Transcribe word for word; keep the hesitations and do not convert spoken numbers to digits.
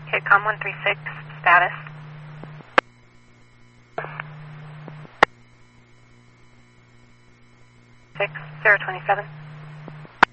HitCom one three six, status. six zero twenty-seven.